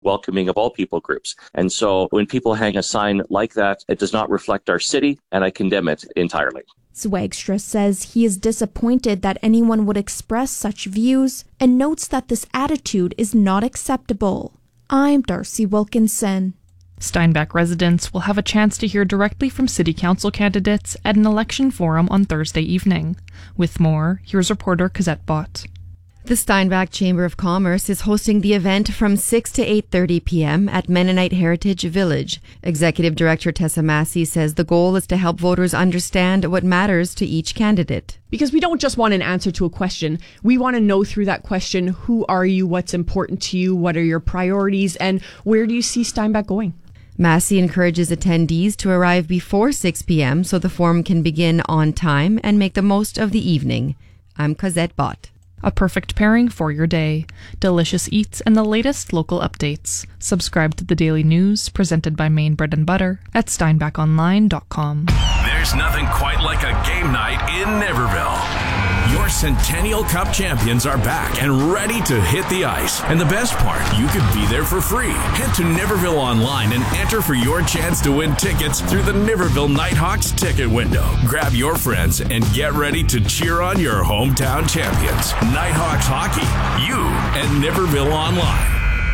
welcoming of all people groups. And so when people hang a sign like that, it does not reflect our city, and I condemn it entirely. Zwagstra says he is disappointed that anyone would express such views and notes that this attitude is not acceptable. I'm Darcy Wilkinson. Steinbach residents will have a chance to hear directly from city council candidates at an election forum on Thursday evening. With more, here's reporter Cosette Bott. The Steinbach Chamber of Commerce is hosting the event from 6 to 8:30 p.m. at Mennonite Heritage Village. Executive Director Tessa Massey says the goal is to help voters understand what matters to each candidate. Because we don't just want an answer to a question. We want to know through that question, who are you, what's important to you, what are your priorities, and where do you see Steinbach going? Massey encourages attendees to arrive before 6 p.m. so the forum can begin on time and make the most of the evening. I'm Cosette Bott. A perfect pairing for your day. Delicious eats and the latest local updates. Subscribe to the Daily News presented by Maine Bread and Butter at steinbachonline.com. There's nothing quite like a game night in Niverville. Your Centennial Cup champions are back and ready to hit the ice. And the best part, you could be there for free. Head to Niverville Online and enter for your chance to win tickets through the Niverville Nighthawks ticket window. Grab your friends and get ready to cheer on your hometown champions. Nighthawks Hockey, you and Niverville Online.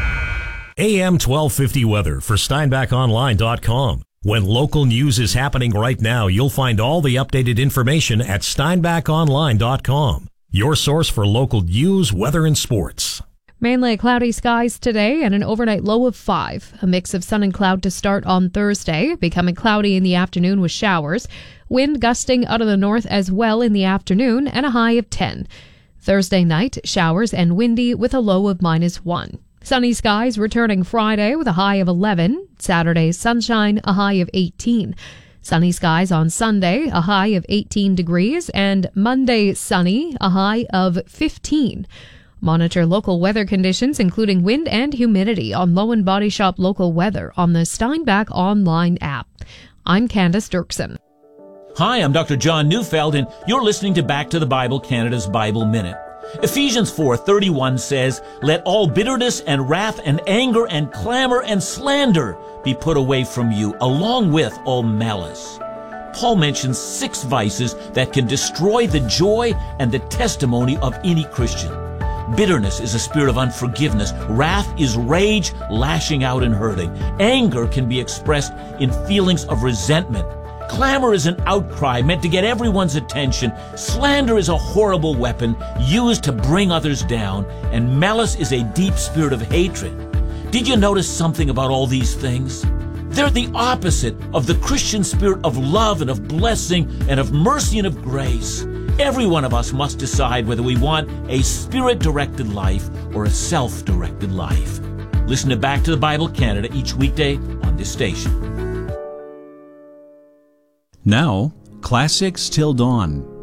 AM 1250 weather for SteinbachOnline.com. When local news is happening right now, you'll find all the updated information at SteinbachOnline.com. Your source for local news, weather, and sports. Mainly cloudy skies today and an overnight low of 5. A mix of sun and cloud to start on Thursday, becoming cloudy in the afternoon with showers. Wind gusting out of the north as well in the afternoon and a high of 10. Thursday night, showers and windy with a low of -1. Sunny skies returning Friday with a high of 11. Saturday, sunshine, a high of 18. Sunny skies on Sunday, a high of 18 degrees. And Monday, sunny, a high of 15. Monitor local weather conditions, including wind and humidity, on Low & Body Shop Local Weather on the Steinbach Online app. I'm Candace Dirksen. Hi, I'm Dr. John Neufeld, and you're listening to Back to the Bible, Canada's Bible Minute. Ephesians 4:31 says, "Let all bitterness and wrath and anger and clamor and slander be put away from you, along with all malice." Paul mentions 6 vices that can destroy the joy and the testimony of any Christian. Bitterness is a spirit of unforgiveness. Wrath is rage, lashing out and hurting. Anger can be expressed in feelings of resentment. Clamor is an outcry meant to get everyone's attention. Slander is a horrible weapon used to bring others down. And malice is a deep spirit of hatred. Did you notice something about all these things? They're the opposite of the Christian spirit of love and of blessing and of mercy and of grace. Every one of us must decide whether we want a spirit-directed life or a self-directed life. Listen to Back to the Bible Canada each weekday on this station. Now, Classics Till Dawn.